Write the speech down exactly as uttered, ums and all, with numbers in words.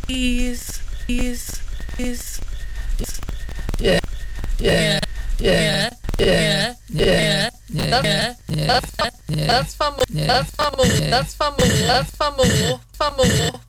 He's, he's, he's, yeah, yeah, yeah, yeah, yeah, yeah, yeah, that's fumble, that's fumble, that's fumble, that's fumble, fumble.